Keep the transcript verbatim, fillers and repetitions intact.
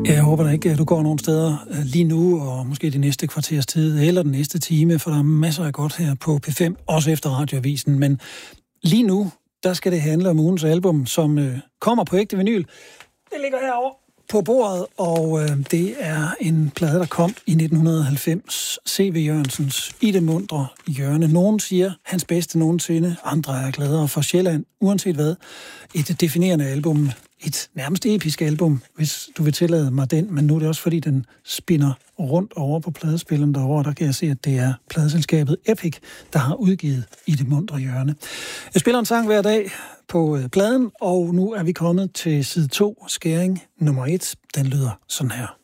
Jeg håber da ikke, at du går nogen steder lige nu, og måske det næste kvarters tid, eller den næste time, for der er masser af godt her på P fem, også efter radioavisen. Men lige nu, der skal det handle om ugens album, som øh, kommer på ægte vinyl. Det ligger herovre på bordet, og øh, det er en plade, der kom i nitten halvfems. C V. Jørgensens I det muntre hjørne. Nogen siger hans bedste nogensinde, andre er gladere for Sjælland. Uanset hvad, et definerende album. Et nærmest episk album, hvis du vil tillade mig den, men nu er det også, fordi den spinner rundt over på pladespilleren derovre, der kan jeg se, at det er pladeselskabet Epic, der har udgivet I det muntre hjørne. Jeg spiller en sang hver dag på pladen, og nu er vi kommet til side to, skæring nummer et. Den lyder sådan her.